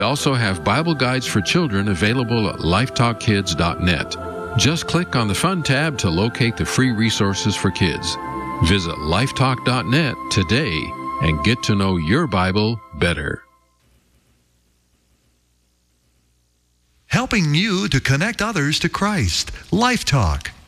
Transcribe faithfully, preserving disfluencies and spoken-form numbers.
We also have Bible guides for children available at lifetalk kids dot net. Just click on the Fun tab to locate the free resources for kids. Visit lifetalk dot net today and get to know your Bible better. Helping you to connect others to Christ. Life Talk.